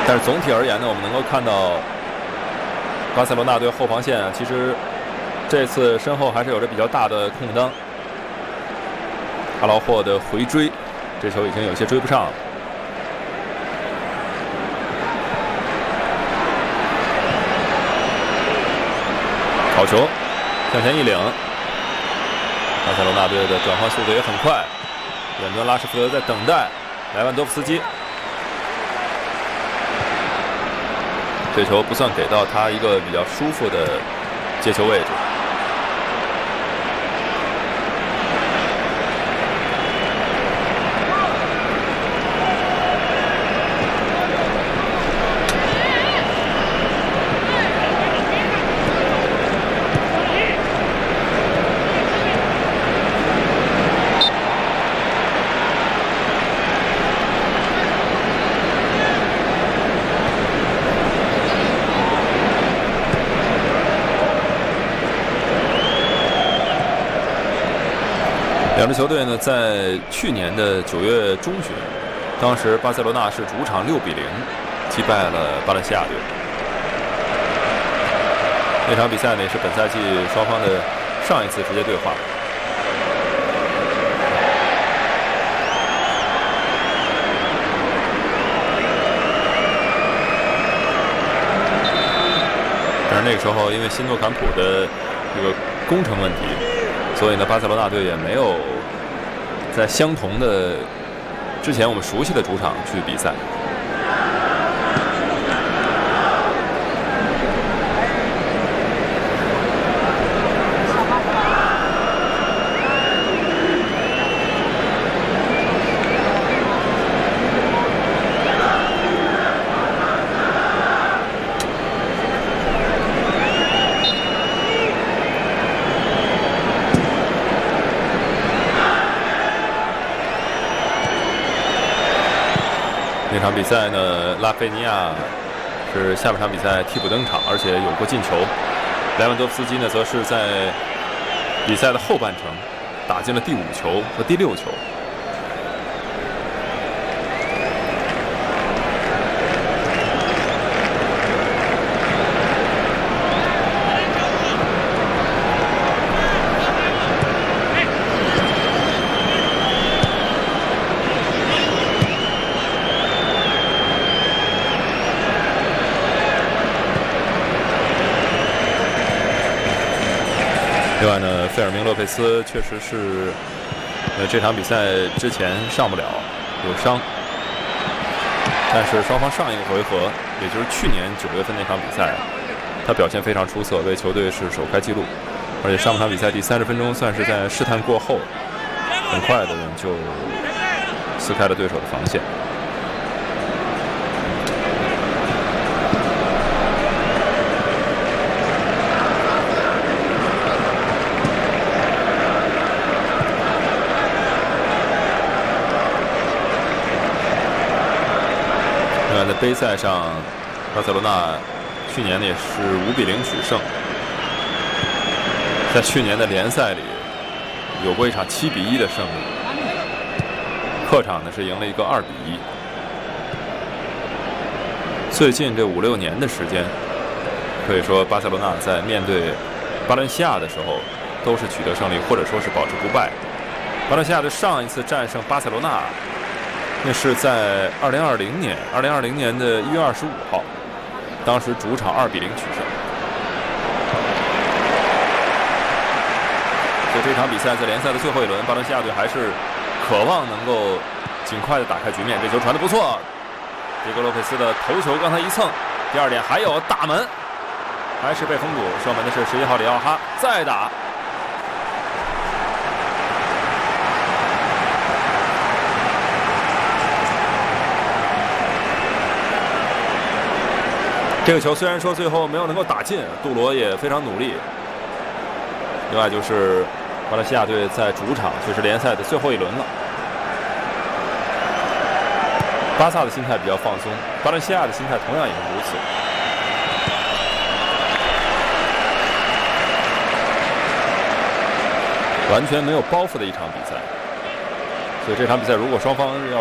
但是总体而言呢，我们能够看到巴塞罗那队后防线啊，其实这次身后还是有着比较大的空当。阿劳霍的回追，这球已经有些追不上了。好球，向前一领。巴塞罗那队的转换速度也很快，远端拉什福德在等待莱万多夫斯基。这球不算给到他一个比较舒服的接球位置。两支球队呢，在去年的9月中旬，当时巴塞罗那是主场6-0击败了巴伦西亚队。那场比赛呢，也是本赛季双方的上一次直接对话。但是那个时候，因为新诺坎普的这个工程问题，所以呢，巴塞罗那队也没有在相同的之前我们熟悉的主场去比赛。那场比赛呢，拉菲尼亚是下半场比赛替补登场，而且有过进球。莱万多夫斯基呢，则是在比赛的后半程打进了第5球和第6球。另外呢，费尔明洛佩斯确实是，这场比赛之前上不了，有伤。但是双方上一个回合，也就是去年9月份那场比赛，他表现非常出色，为球队是首开纪录。而且上半场比赛第30分钟，算是在试探过后，很快的就撕开了对手的防线。在杯赛上，巴塞罗那去年呢也是5-0取胜。在去年的联赛里，有过一场7-1的胜利，客场呢是赢了一个2-1。最近这5-6年的时间，可以说巴塞罗那在面对巴伦西亚的时候，都是取得胜利，或者说是保持不败。巴伦西亚的上一次战胜巴塞罗那，那是在2020年的1月25号，当时主场2-0取胜。所以这场比赛在联赛的最后一轮，巴伦西亚队还是渴望能够尽快的打开局面。这球传得不错，迪格洛佩斯的头球刚才一蹭。第二点还有打门，还是被封堵，射门的是11号里奥哈，再打。这个球虽然说最后没有能够打进，杜罗也非常努力。另外就是巴伦西亚队在主场就是联赛的最后一轮了。巴萨的心态比较放松，巴伦西亚的心态同样也是如此。完全没有包袱的一场比赛，所以这场比赛如果双方要